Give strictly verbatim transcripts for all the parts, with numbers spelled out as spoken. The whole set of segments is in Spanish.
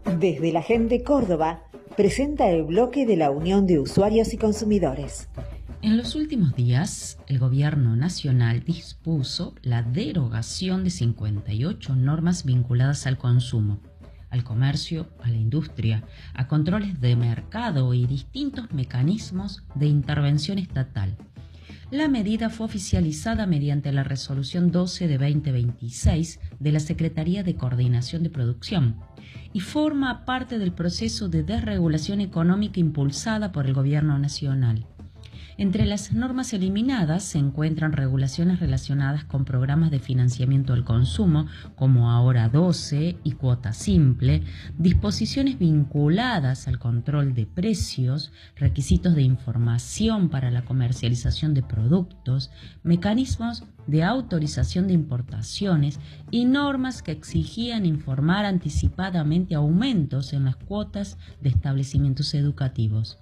Desde la Gente Córdoba, presenta el bloque de la Unión de Usuarios y Consumidores. En los últimos días, el Gobierno Nacional dispuso la derogación de cincuenta y ocho normas vinculadas al consumo, al comercio, a la industria, a controles de mercado y distintos mecanismos de intervención estatal. La medida fue oficializada mediante la Resolución doce de veinte veintiséis de la Secretaría de Coordinación de Producción y forma parte del proceso de desregulación económica impulsada por el Gobierno Nacional. Entre las normas eliminadas se encuentran regulaciones relacionadas con programas de financiamiento al consumo, como Ahora doce y Cuota Simple, disposiciones vinculadas al control de precios, requisitos de información para la comercialización de productos, mecanismos de autorización de importaciones y normas que exigían informar anticipadamente aumentos en las cuotas de establecimientos educativos.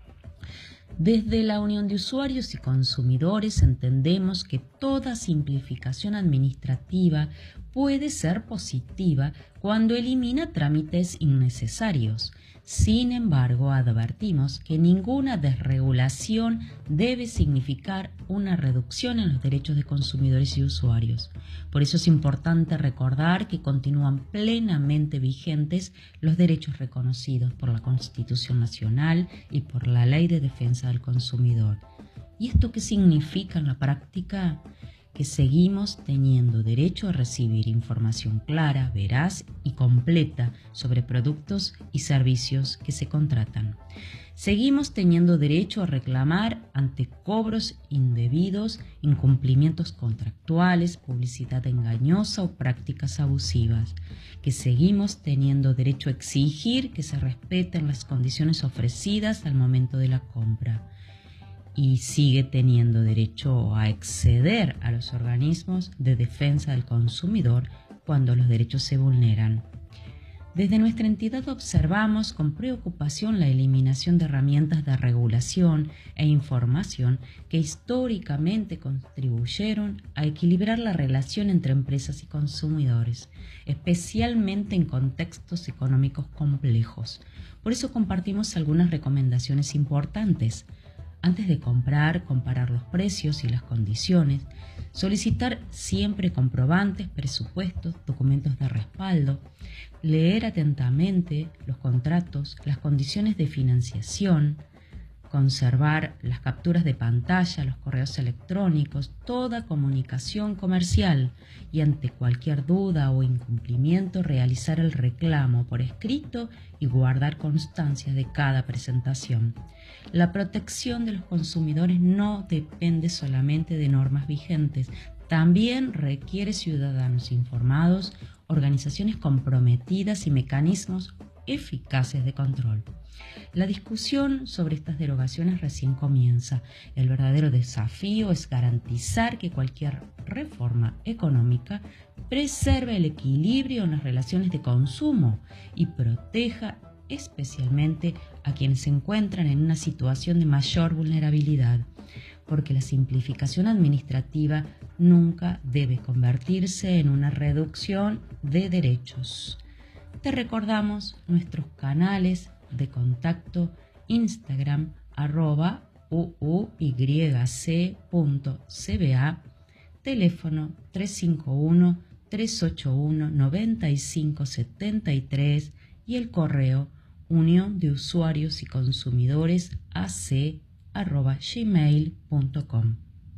Desde la Unión de Usuarios y Consumidores entendemos que toda simplificación administrativa puede ser positiva cuando elimina trámites innecesarios. Sin embargo, advertimos que ninguna desregulación debe significar una reducción en los derechos de consumidores y usuarios. Por eso es importante recordar que continúan plenamente vigentes los derechos reconocidos por la Constitución Nacional y por la Ley de Defensa del Consumidor. ¿Y esto qué significa en la práctica? Que seguimos teniendo derecho a recibir información clara, veraz y completa sobre productos y servicios que se contratan. Seguimos teniendo derecho a reclamar ante cobros indebidos, incumplimientos contractuales, publicidad engañosa o prácticas abusivas. Que seguimos teniendo derecho a exigir que se respeten las condiciones ofrecidas al momento de la compra. Y sigue teniendo derecho a acceder a los organismos de defensa del consumidor cuando los derechos se vulneran. Desde nuestra entidad observamos con preocupación la eliminación de herramientas de regulación e información que históricamente contribuyeron a equilibrar la relación entre empresas y consumidores, especialmente en contextos económicos complejos. Por eso compartimos algunas recomendaciones importantes. Antes de comprar, comparar los precios y las condiciones, solicitar siempre comprobantes, presupuestos, documentos de respaldo, leer atentamente los contratos, las condiciones de financiación, conservar las capturas de pantalla, los correos electrónicos, toda comunicación comercial y ante cualquier duda o incumplimiento realizar el reclamo por escrito y guardar constancia de cada presentación. La protección de los consumidores no depende solamente de normas vigentes, también requiere ciudadanos informados, organizaciones comprometidas y mecanismos eficaces de control. La discusión sobre estas derogaciones recién comienza. El verdadero desafío es garantizar que cualquier reforma económica preserve el equilibrio en las relaciones de consumo y proteja especialmente a quienes se encuentran en una situación de mayor vulnerabilidad, porque la simplificación administrativa nunca debe convertirse en una reducción de derechos. Te recordamos nuestros canales de contacto: Instagram arroba uuyc.cba, teléfono tres cinco uno, tres ocho uno, nueve cinco siete tres y el correo unión de usuarios y consumidores ac arroba gmail punto com.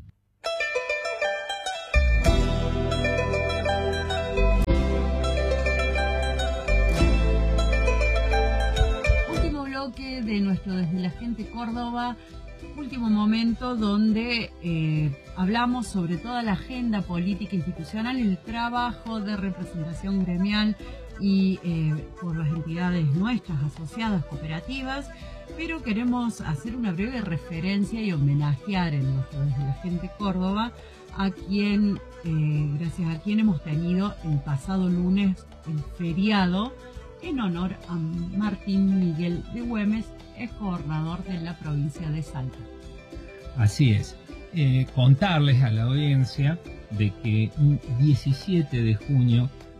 De nuestro Desde la Gente Córdoba, último momento donde eh, hablamos sobre toda la agenda política institucional, el trabajo de representación gremial y eh, por las entidades nuestras asociadas cooperativas, pero queremos hacer una breve referencia y homenajear en nuestro Desde la Gente Córdoba a quien, eh, gracias a quien hemos tenido el pasado lunes el feriado en honor a Martín Miguel de Güemes, ex gobernador de la provincia de Salta. Así es. Eh, contarles a la audiencia de que un diecisiete de junio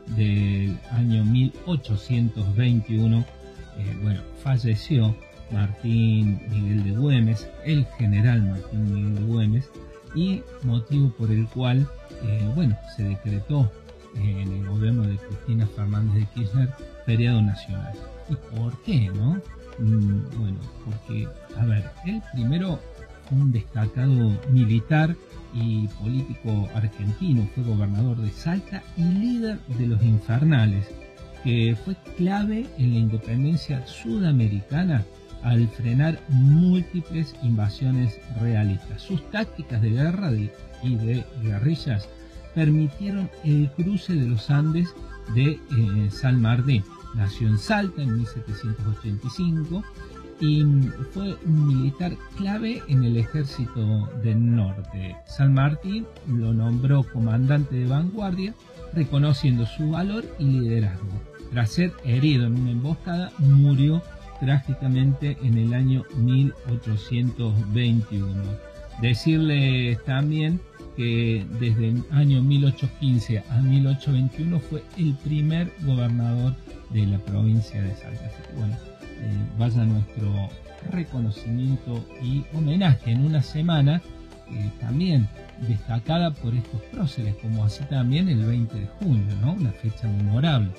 del año mil ochocientos veintiuno, eh, bueno, falleció Martín Miguel de Güemes, el general Martín Miguel de Güemes, y motivo por el cual, eh, bueno, se decretó eh, en el gobierno de Cristina Fernández de Kirchner feriado nacional. ¿Y por qué, no? Mm, bueno, porque, a ver, él primero fue un destacado militar y político argentino, fue gobernador de Salta y líder de los Infernales, que fue clave en la independencia sudamericana al frenar múltiples invasiones realistas. Sus tácticas de guerra de, y de guerrillas permitieron el cruce de los Andes de eh, San Martín. Nació en Salta en mil setecientos ochenta y cinco y fue un militar clave en el ejército del norte. San Martín lo nombró comandante de vanguardia, reconociendo su valor y liderazgo. Tras ser herido en una emboscada, murió trágicamente en el año mil ochocientos veintiuno. Decirles también que desde el año mil ochocientos quince a mil ochocientos veintiuno fue el primer gobernador de la provincia de Salta. Así que bueno, eh, vaya nuestro reconocimiento y homenaje en una semana eh, también destacada por estos próceres, como así también el veinte de junio, ¿no? Una fecha memorable.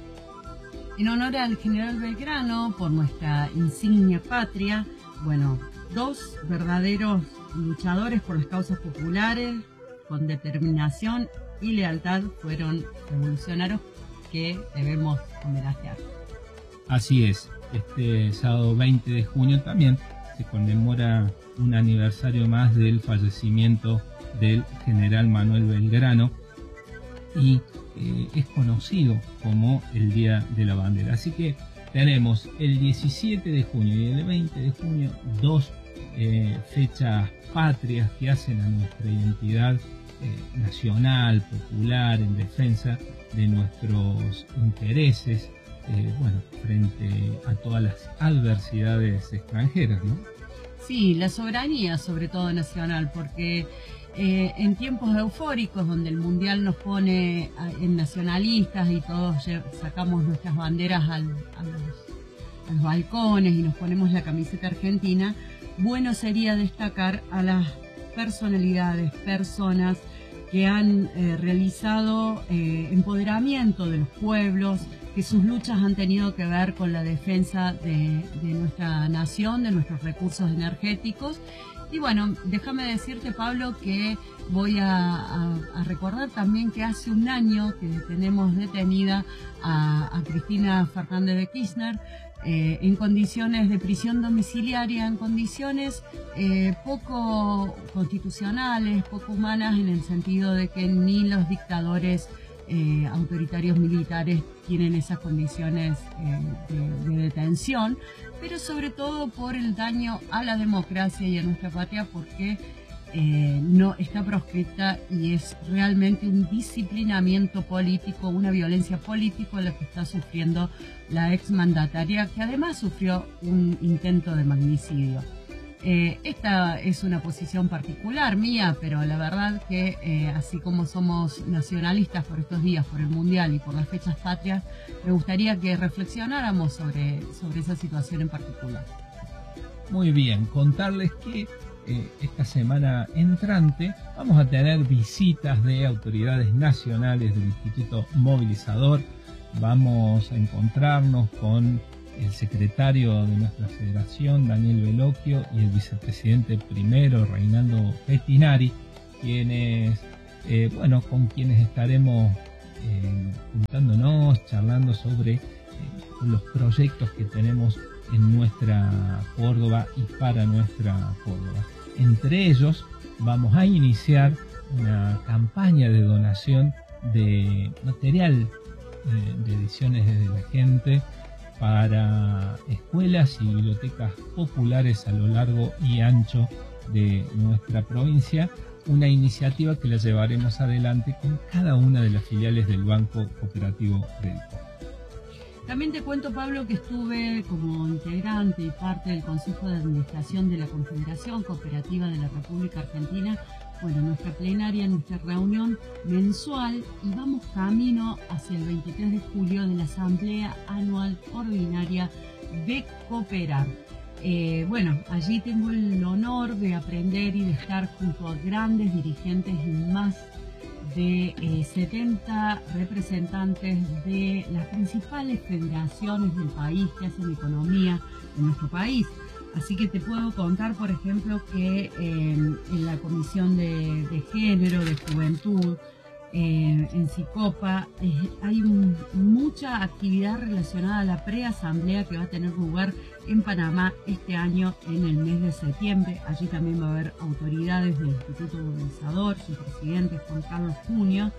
En honor al general Belgrano, por nuestra insignia patria, bueno, dos verdaderos luchadores por las causas populares, con determinación y lealtad, fueron revolucionarios que debemos homenajear. Así es, este sábado veinte de junio también se conmemora un aniversario más del fallecimiento del general Manuel Belgrano y eh, es conocido como el Día de la Bandera. Así que tenemos el diecisiete de junio y el veinte de junio dos eh, fechas patrias que hacen a nuestra identidad eh, nacional, popular, en defensa de nuestros intereses, eh, bueno, frente a todas las adversidades extranjeras, ¿no? Sí, la soberanía, sobre todo nacional, porque eh, en tiempos eufóricos donde el mundial nos pone a, en nacionalistas y todos sacamos nuestras banderas al, a, los, a los balcones y nos ponemos la camiseta argentina, bueno sería destacar a las personalidades, personas que han eh, realizado eh, empoderamiento de los pueblos, que sus luchas han tenido que ver con la defensa de, de nuestra nación, de nuestros recursos energéticos. Y bueno, déjame decirte, Pablo, que voy a, a, a recordar también que hace un año que tenemos detenida a, a Cristina Fernández de Kirchner eh, en condiciones de prisión domiciliaria, en condiciones eh, poco constitucionales, poco humanas, en el sentido de que ni los dictadores Eh, autoritarios militares tienen esas condiciones eh, de, de detención, pero sobre todo por el daño a la democracia y a nuestra patria, porque eh, no está proscripta y es realmente un disciplinamiento político, una violencia política la que está sufriendo la exmandataria, que además sufrió un intento de magnicidio. Eh, esta es una posición particular mía, pero la verdad que eh, así como somos nacionalistas por estos días, por el Mundial y por las fechas patrias, me gustaría que reflexionáramos sobre, sobre esa situación en particular. Muy bien, contarles que eh, esta semana entrante vamos a tener visitas de autoridades nacionales del Instituto Movilizador. Vamos a encontrarnos con el secretario de nuestra federación, Daniel Veloquio, y el vicepresidente primero, Reinaldo Pettinari, quienes, eh, bueno, con quienes estaremos eh, juntándonos, charlando sobre eh, los proyectos que tenemos en nuestra Córdoba y para nuestra Córdoba. Entre ellos, vamos a iniciar una campaña de donación de material eh, de ediciones desde la gente para escuelas y bibliotecas populares a lo largo y ancho de nuestra provincia, una iniciativa que la llevaremos adelante con cada una de las filiales del Banco Cooperativo Belco. También te cuento, Pablo, que estuve como integrante y parte del Consejo de Administración de la Confederación Cooperativa de la República Argentina bueno, nuestra plenaria, nuestra reunión mensual, y vamos camino hacia el veintitrés de julio de la Asamblea Anual Ordinaria de Cooperar. Eh, bueno, allí tengo el honor de aprender y de estar junto a grandes dirigentes y más de eh, setenta representantes de las principales federaciones del país que hacen economía en nuestro país. Así que te puedo contar, por ejemplo, que eh, en la Comisión de, de Género, de Juventud, eh, en Sicopa, eh, hay un, mucha actividad relacionada a la preasamblea que va a tener lugar en Panamá este año en el mes de septiembre. Allí también va a haber autoridades del Instituto Organizador, su presidente Juan Carlos Junio.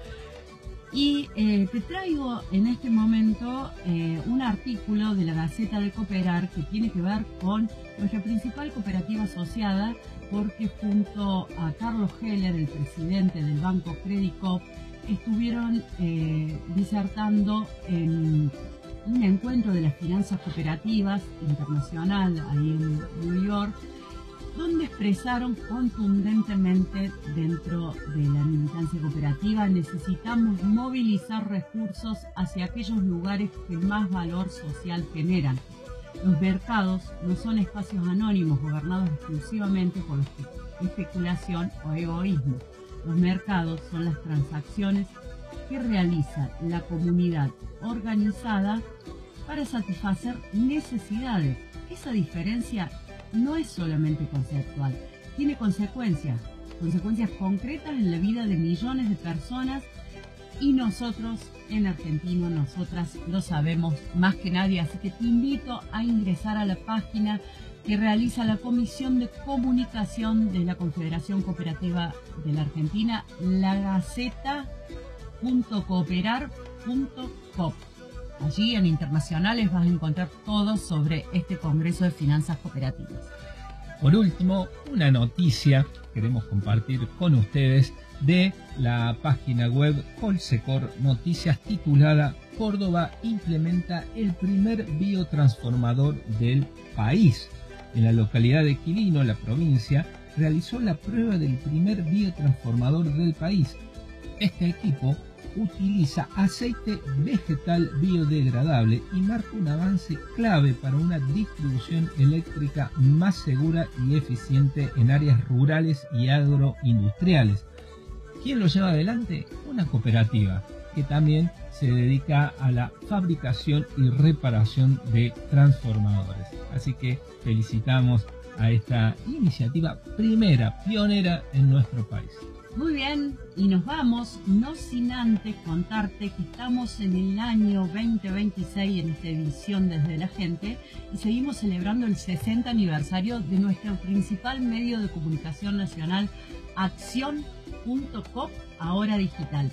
Y eh, te traigo en este momento eh, un artículo de la Gaceta de Cooperar que tiene que ver con nuestra principal cooperativa asociada, porque junto a Carlos Heller, el presidente del Banco Credit Coop, estuvieron eh, disertando en un encuentro de las finanzas cooperativas internacional ahí en New York, donde expresaron contundentemente dentro de la militancia cooperativa: necesitamos movilizar recursos hacia aquellos lugares que más valor social generan. Los mercados no son espacios anónimos gobernados exclusivamente por especulación o egoísmo. Los mercados son las transacciones que realiza la comunidad organizada para satisfacer necesidades. Esa diferencia no es solamente conceptual, tiene consecuencias, consecuencias concretas en la vida de millones de personas, y nosotros en Argentina, nosotras lo sabemos más que nadie. Así que te invito a ingresar a la página que realiza la Comisión de Comunicación de la Confederación Cooperativa de la Argentina, la gaceta punto cooperar punto com. Allí en Internacionales vas a encontrar todo sobre este Congreso de Finanzas Cooperativas. Por último, una noticia queremos compartir con ustedes de la página web Colsecor Noticias, titulada Córdoba implementa el primer biotransformador del país. En la localidad de Quilino, la provincia, realizó la prueba del primer biotransformador del país. Este equipo utiliza aceite vegetal biodegradable y marca un avance clave para una distribución eléctrica más segura y eficiente en áreas rurales y agroindustriales. ¿Quién lo lleva adelante? Una cooperativa que también se dedica a la fabricación y reparación de transformadores. Así que felicitamos a esta iniciativa primera, pionera en nuestro país. Muy bien, y nos vamos, no sin antes contarte que estamos en el año veinte veintiséis en esta edición Desde la Gente, y seguimos celebrando el sesenta aniversario de nuestro principal medio de comunicación nacional, acción punto com, ahora digital.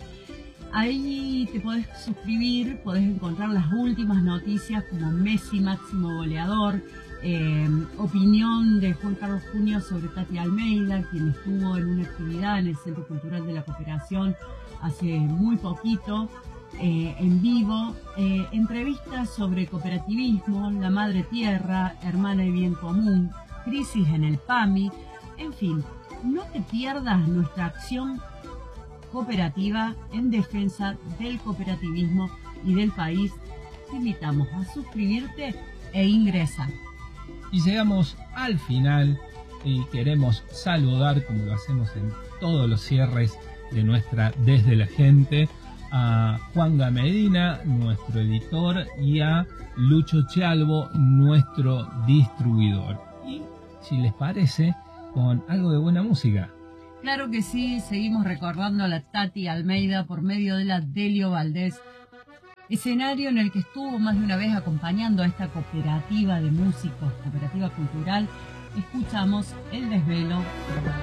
Ahí te podés suscribir, podés encontrar las últimas noticias como Messi máximo goleador, eh, opinión de Juan Carlos Junio sobre Tati Almeida, quien estuvo en una actividad en el Centro Cultural de la Cooperación hace muy poquito, eh, en vivo, eh, entrevistas sobre cooperativismo, la madre tierra, hermana y bien común, crisis en el PAMI, en fin, no te pierdas nuestra acción cooperativa en defensa del cooperativismo y del país. Te invitamos a suscribirte e ingresar. Y llegamos al final y queremos saludar, como lo hacemos en todos los cierres de nuestra Desde la Gente, a Juan Gamedina, nuestro editor, y a Lucho Chalvo, nuestro distribuidor. Y si les parece, con algo de buena música. Claro que sí, seguimos recordando a la Tati Almeida por medio de la Delio Valdés, escenario en el que estuvo más de una vez acompañando a esta cooperativa de músicos, cooperativa cultural. Escuchamos El Desvelo.